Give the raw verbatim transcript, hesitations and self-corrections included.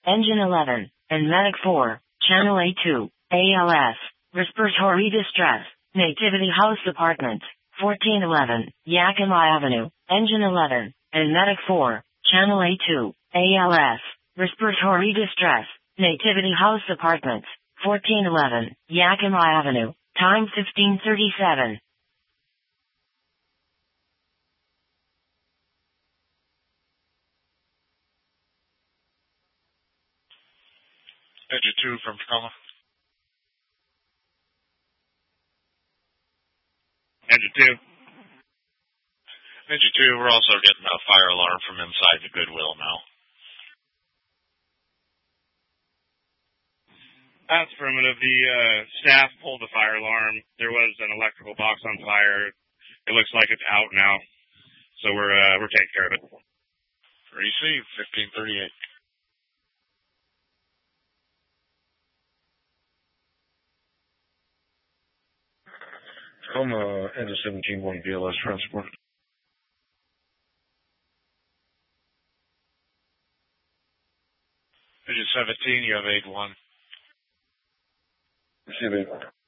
Engine eleven, and Medic four, Channel A two, A L S, Respiratory Distress, Nativity House Apartments, fourteen eleven, Yakima Avenue, Engine eleven, and Medic four, Channel A two, A L S, Respiratory Distress, Nativity House Apartments, fourteen eleven, Yakima Avenue, time fifteen thirty-seven. Engine two from Tacoma. Engine two. Engine two, we're also getting a fire alarm from inside the Goodwill now. That's affirmative. The uh, staff pulled the fire alarm. There was an electrical box on fire. It looks like it's out now, so we're uh, we're taking care of it. Receive fifteen thirty-eight. I'm uh, Engine seventeen one B L S transport. Engine seventeen, you have eight one. Receive eight one.